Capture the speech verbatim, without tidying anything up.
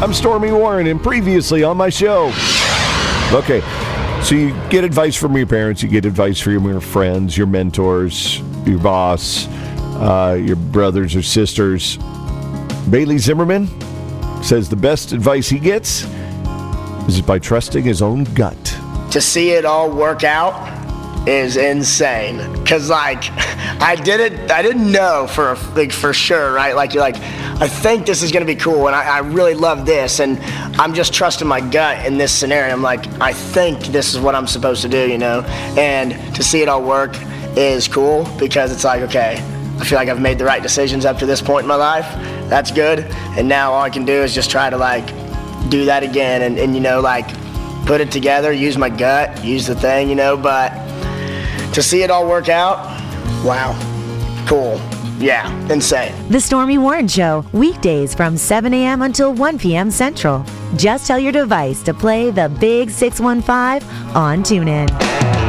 I'm Stormy Warren, and previously on my show. Okay, so you get advice from your parents, you get advice from your friends, your mentors, your boss, uh, your brothers or sisters. Bailey Zimmerman says the best advice he gets is by trusting his own gut. To see it all work out is insane, because like I didn't I didn't know for like for sure, right? Like you're like, I think this is gonna be cool, and I, I really love this, and I'm just trusting my gut in this scenario. I'm like, I think this is what I'm supposed to do, you know. And to see it all work is cool, because it's like, okay, I feel like I've made the right decisions up to this point in my life. That's good, and now all I can do is just try to like do that again, and, and you know, like put it together, use my gut, use the thing, you know. But to see it all work out, wow, cool, yeah, insane. The Stormy Warren Show, weekdays from seven a.m. until one p.m. Central. Just tell your device to play the Big six one five on TuneIn.